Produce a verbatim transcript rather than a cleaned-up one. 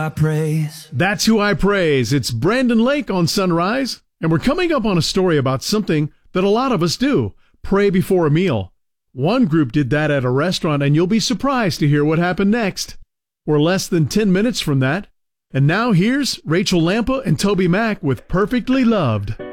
I praise. That's Who I Praise. It's Brandon Lake on Sunrise, and we're coming up on a story about something that a lot of us do, pray before a meal. One group did that at a restaurant, and you'll be surprised to hear what happened next. We're less than ten minutes from that. And now here's Rachel Lampa and Toby Mac with Perfectly Loved.